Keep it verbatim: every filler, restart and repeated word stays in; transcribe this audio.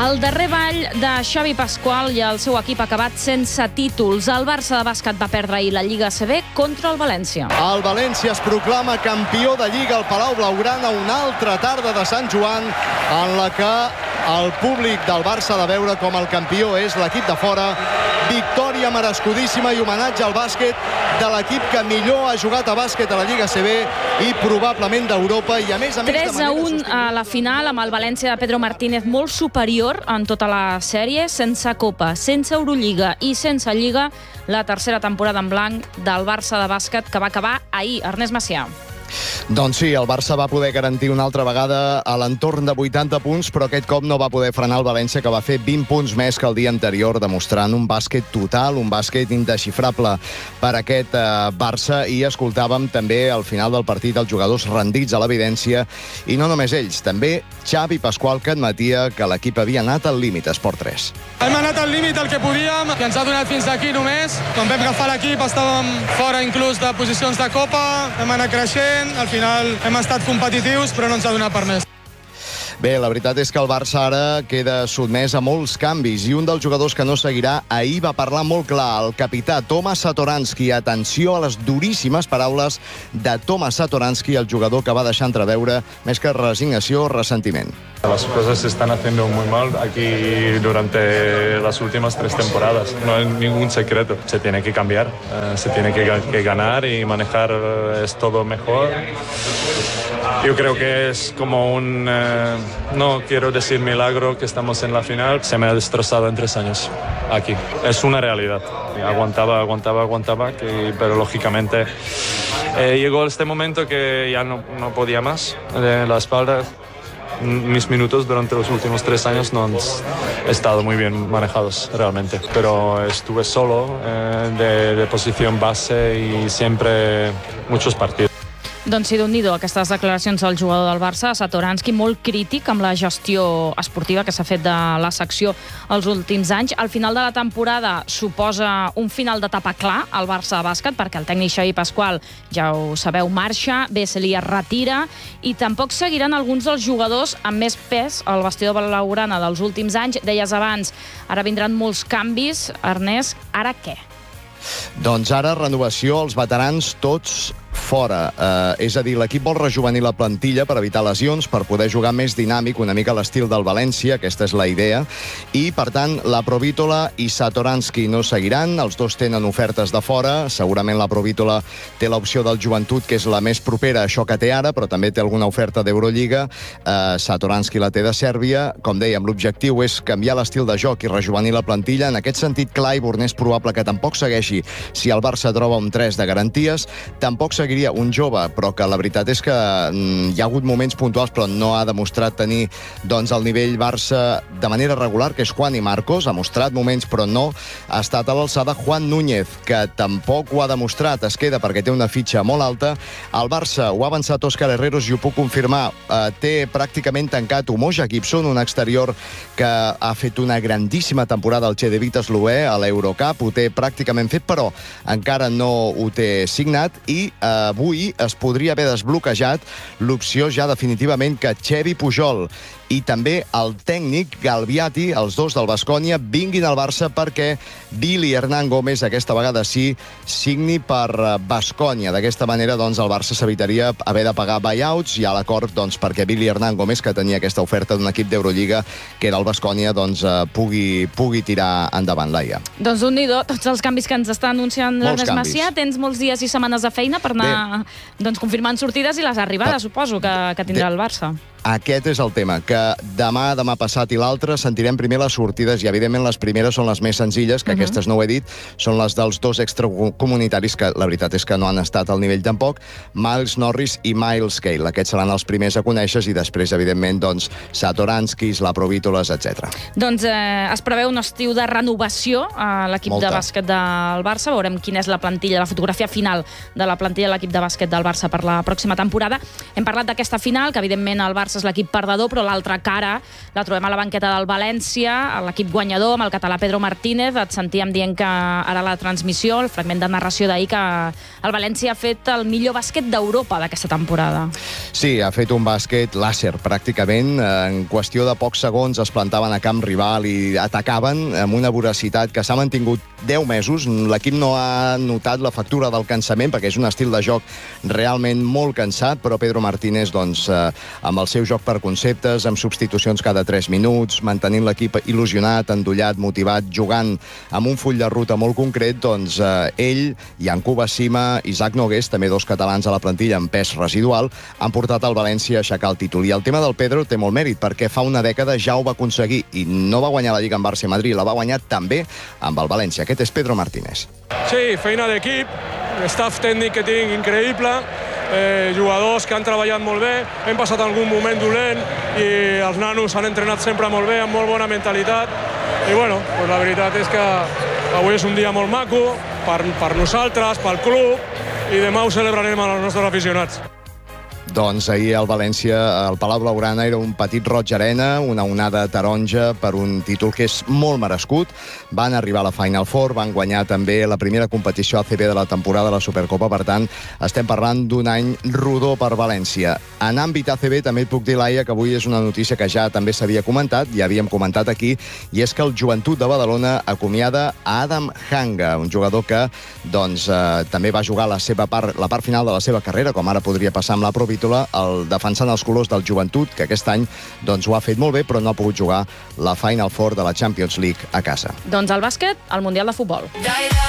El darrer ball de Xavi Pasqual i el seu equip ha acabat sense títols. El Barça de bàsquet va perdre ahir la Lliga A C B contra el València. El València es proclama campió de Lliga al Palau Blaugrana, una altra tarda de Sant Joan en la que el públic del Barça ha de veure com el campió és l'equip de fora. Victòria merescudíssima i homenatge al bàsquet de l'equip que millor ha jugat a bàsquet a la Lliga A C B i probablement d'Europa, i a més a més tres a un a la final, amb el València de Pedro Martínez molt superior en tota la sèrie, sense Copa, sense Eurolliga i sense Lliga, la tercera temporada en blanc del Barça de bàsquet que va acabar ahir. Ernest Macià. Doncs sí, el Barça va poder garantir una altra vegada a l'entorn de vuitanta punts, però aquest cop no va poder frenar el València, que va fer vint punts més que el dia anterior, demostrant un bàsquet total, un bàsquet indesxifrable per aquest eh, Barça. I escoltàvem també al final del partit els jugadors rendits a l'evidència, i no només ells, també Xavi Pasqual, que admetia que l'equip havia anat al límit a Esport tres. Hem anat al límit el que podíem, que ens ha donat fins aquí només. Quan vam agafar l'equip estàvem fora inclús de posicions de Copa, hem anat creixent, al final hem estat competitius, però no ens ha donat per més. Bé, la veritat és que el Barça ara queda sotmès a molts canvis, i un dels jugadors que no seguirà ahir va parlar molt clar, el capità Tomas Satoranski. Atenció a les duríssimes paraules de Tomas Satoranski, el jugador que va deixar entreveure més que resignació, ressentiment. Las cosas se están haciendo muy mal aquí durante las últimas tres temporadas. No hay ningún secreto. Se tiene que cambiar, eh, se tiene que, que ganar y manejar eh, es todo mejor. Yo creo que es como un, eh, no quiero decir milagro que estamos en la final. Se me ha destrozado en tres años aquí. Es una realidad. Aguantaba, aguantaba, aguantaba, que, pero lógicamente eh, llegó este momento que ya no, no podía más. Eh, la espalda, mis minutos durante los últimos tres años no han estado muy bien manejados realmente, pero estuve solo eh, de, de posición base y siempre muchos partidos. Doncs sí, déu-n'hi-do, aquestes declaracions del jugador del Barça, Satoranski, molt crític amb la gestió esportiva que s'ha fet de la secció els últims anys. Al final de la temporada suposa un final d'etapa clar al Barça de bàsquet, perquè el tècnic Xavi Pasqual, ja ho sabeu, marxa, Vesely es retira, i tampoc seguiran alguns dels jugadors amb més pes al vestidor blaugrana dels últims anys. Deies abans, ara vindran molts canvis. Ernest, ara què? Doncs ara renovació, els veterans tots fora. Eh, és a dir, l'equip vol rejovenir la plantilla per evitar lesions, per poder jugar més dinàmic, una mica a l'estil del València, aquesta és la idea, i per tant la Provítola i Satoranski no seguiran, els dos tenen ofertes de fora, segurament la Provítola té l'opció del Joventut, que és la més propera a això que té ara, però també té alguna oferta d'Eurolliga. eh, Satoranski la té de Sèrbia. Com dèiem, l'objectiu és canviar l'estil de joc i rejovenir la plantilla. En aquest sentit, Clyburn és probable que tampoc segueixi si el Barça troba un tres de garanties, tampoc seguiria un jove, però que la veritat és que mm, hi ha hagut moments puntuals, però no ha demostrat tenir doncs, el nivell Barça de manera regular, que és Juan i Marcos. Ha mostrat moments, però no ha estat a l'alçada. Juan Núñez, que tampoc ho ha demostrat, es queda perquè té una fitxa molt alta. El Barça, ho ha avançat Òscar Herreros i ho puc confirmar, eh, té pràcticament tancat Umoja Gibson, un exterior que ha fet una grandíssima temporada al Chedevita eslovè a l'Eurocup, ho té pràcticament fet, però encara no ho té signat, i eh, avui es podria haver desbloquejat l'opció ja definitivament que Xevi Pujol i també el tècnic Galbiati, els dos del Baskonia, vinguin al Barça perquè Billy Hernán Gómez, aquesta vegada sí, signi per Baskonia. D'aquesta manera, doncs, el Barça s'evitaria haver de pagar buyouts. Hi ha l'acord, doncs, perquè Billy Hernán Gómez, que tenia aquesta oferta d'un equip d'Eurolliga, que era el Baskonia, doncs, eh, pugui, pugui tirar endavant, Laia. Doncs déu-n'hi-do, tots els canvis que ens està anunciant l'Ernest Macià. Tens molts dies i setmanes de feina per anar doncs, confirmant sortides i les arribades, per... suposo, que, que tindrà el Barça. Aquest és el tema, que demà, demà passat i l'altre sentirem primer les sortides, i evidentment les primeres són les més senzilles, que uh -huh. aquestes no ho he dit, són les dels dos extracomunitaris, que la veritat és que no han estat al nivell tampoc, Miles Norris i Miles Cale. Aquests seran els primers a conèixer, i després, evidentment, doncs, Satoranskis, la Provítoles, etcètera. Doncs eh, es preveu un estiu de renovació a l'equip de bàsquet del Barça. Veurem quina és la plantilla, la fotografia final de la plantilla de l'equip de bàsquet del Barça per la pròxima temporada. Hem parlat d'aquesta final, que evidentment el Barça Barça és l'equip perdedor, però l'altra cara la trobem a la banqueta del València, l'equip guanyador, amb el català Pedro Martínez. Et sentíem dient que ara la transmissió, el fragment de narració d'ahir, que el València ha fet el millor bàsquet d'Europa d'aquesta temporada. Sí, ha fet un bàsquet làser, pràcticament. En qüestió de pocs segons es plantaven a camp rival i atacaven amb una voracitat que s'ha mantingut deu mesos. L'equip no ha notat la factura del cansament, perquè és un estil de joc realment molt cansat, però Pedro Martínez, doncs, eh, amb el seu joc per conceptes, amb substitucions cada tres minuts, mantenint l'equip il·lusionat, endollat, motivat, jugant amb un full de ruta molt concret, doncs eh, ell, Yankuba Sima, Isaac Nogués, també dos catalans a la plantilla amb pes residual, han portat el València a aixecar el títol. I el tema del Pedro té molt mèrit, perquè fa una dècada ja ho va aconseguir, i no va guanyar la Lliga amb Barça i Madrid, la va guanyar també amb el València. Aquest és Pedro Martínez. Sí, feina d'equip, staff tècnic que tinc increïble, eh, jugadors que han treballat molt bé, hem passat algun moment dolent i els nanos han entrenat sempre molt bé, amb molt bona mentalitat, i bueno, pues la veritat és que avui és un dia molt maco per, per nosaltres, pel club, i demà ho celebrarem amb els nostres aficionats. Doncs ahir al València, el Palau Blaugrana, era un petit roig arena, una onada taronja per un títol que és molt merescut. Van arribar a la Final Four, van guanyar també la primera competició A C B de la temporada de la Supercopa, per tant, estem parlant d'un any rodó per València. En àmbit A C B també et puc dir, Laia, que avui és una notícia que ja també s'havia comentat, ja havíem comentat aquí, i és que el Joventut de Badalona acomiada a Adam Hanga, un jugador que doncs, eh, també va jugar la seva part, la part final de la seva carrera, com ara podria passar amb la Pro Vítola, el defensant els colors del Joventut, que aquest any doncs, ho ha fet molt bé, però no ha pogut jugar la Final Four de la Champions League a casa. Doncs al bàsquet, al Mundial de Futbol.